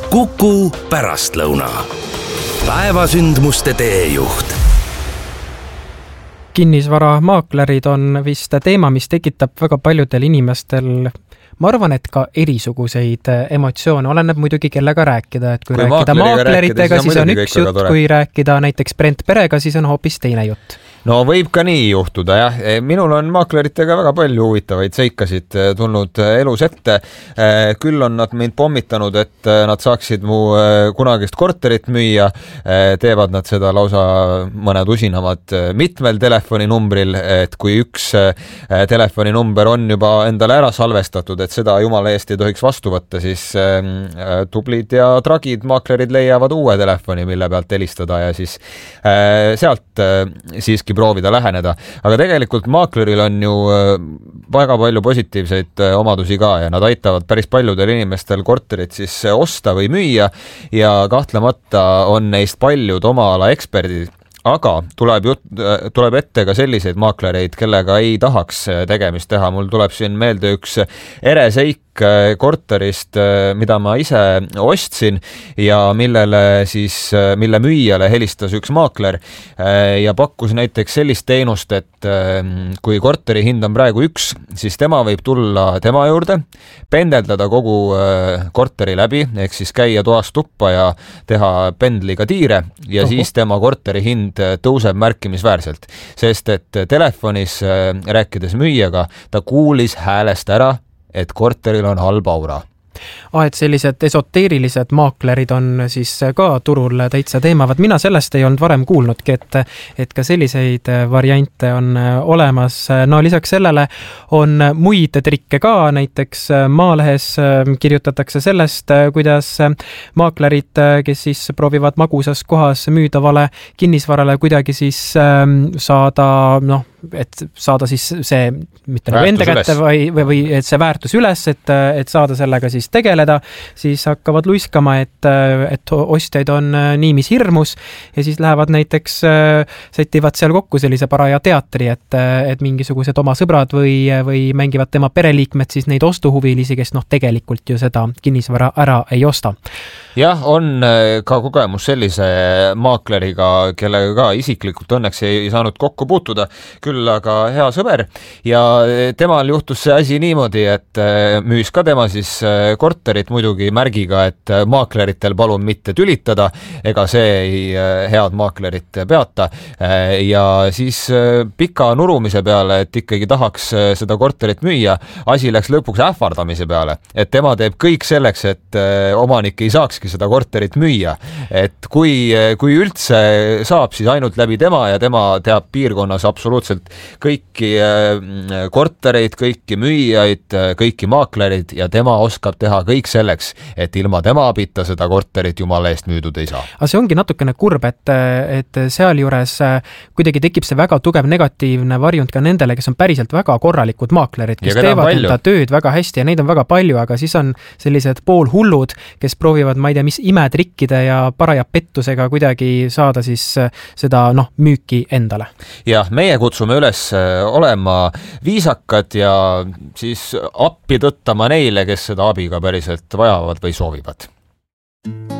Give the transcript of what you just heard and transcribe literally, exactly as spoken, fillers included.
Kuku pärastlõuna. Päevasündmuste teejuht. Kinnisvaramaaklerid on vist teema, mis tekitab väga paljudel inimestel, ma arvan, et ka erisuguseid emotsioone, oleneb muidugi kellega rääkida, et kui, kui rääkida maakleritega, siis on üks jutt, kui rääkida näiteks Brent Perega, siis on hoopis teine jutt. No võib ka nii juhtuda, jah. Minul on maakleritega väga palju huvitavaid seikasid tulnud elus ette. Küll on nad mind pommitanud, et nad saaksid mu kunagist korterit müüa. Teevad nad seda lausa mõned usinamad mitmel telefoninumbril, et kui üks telefoninumber on juba endale ära salvestatud, et seda jumala eest ei tohiks vastu võtta, siis tublid ja tragid maaklerid leiavad uue telefoni, mille pealt helistada ja siis sealt siiski proovida läheneda. Aga tegelikult maakleril on ju väga palju positiivseid omadusi ka ja nad aitavad päris paljudel inimestel korterit siis osta või müüa ja kahtlemata on neist paljud oma ala eksperdid. Aga tuleb, jut, tuleb ette ka selliseid maaklereid, kellega ei tahaks tegemist teha. Mul tuleb siin meelde üks ereseik korterist, mida ma ise ostsin ja millele siis, mille müüjale helistas üks maakler ja pakkus näiteks sellist teenust, et kui korteri hind on praegu üks, siis tema võib tulla tema juurde, pendeldada kogu korteri läbi, ehk siis käia toast tuppa ja teha pendliga tiire ja Oho. Siis tema korteri hind tõuseb märkimisväärselt, sest et telefonis rääkides müüjaga, ta kuulis häälest ära, et korteril on halb aura. Ah, et sellised esoteerilised maaklerid on siis ka turul täitsa teemavad. Mina sellest ei olnud varem kuulnudki, et, et ka selliseid variante on olemas. No lisaks sellele on muid trikke ka, näiteks Maalehes kirjutatakse sellest, kuidas maaklerid, kes siis proovivad magusas kohas müüdavale kinnisvarale kuidagi siis saada, noh, et saada siis see, mitte nagu enda kätte või, või, või et see väärtus üles, et, et saada sellega siis tegeleda, siis hakkavad luiskama, et, et ostjaid on niimis hirmus ja siis lähevad näiteks, sätivad seal kokku sellise paraja teatri, et, et mingisugused oma sõbrad või, või mängivad tema pereliikmed siis neid ostuhuvilisi, kes noh tegelikult ju seda kinnisvara ära ei osta. Jah, on ka kogemus sellise maakleriga, kellega ka isiklikult õnneks ei saanud kokku puutuda, küll aga hea sõber ja temal juhtus see asi niimoodi, et müüs ka tema siis korterit muidugi märgiga, et maakleritel palun mitte tülitada, ega see ei head maaklerit peata ja siis pika nurumise peale, et ikkagi tahaks seda korterit müüa, asi läks lõpuks ähvardamise peale, et tema teeb kõik selleks, et omanik ei saakski seda korterit müüa, et kui, kui üldse saab, siis ainult läbi tema ja tema teab piirkonnas absoluutselt kõiki kortereid, kõiki müüjaid, kõiki maaklerid ja tema oskab teha kõik selleks, et ilma tema abita seda korterit jumala eest müüdud ei saa. Aga see ongi natukene kurb, et, et seal juures kuidagi tekib see väga tugev negatiivne varjund ka nendele, kes on päriselt väga korralikud maaklerid, kes teevad enda tööd väga hästi ja neid on väga palju, aga siis on sellised poolhullud, kes proovivad, ma ei tea, mis imetrikkide ja paraja pettusega kuidagi saada siis seda noh, müüki endale. Ja meie kutsume üles olema viisakad ja siis appi tõttama neile, kes seda abiga päriselt vajavad või soovivad.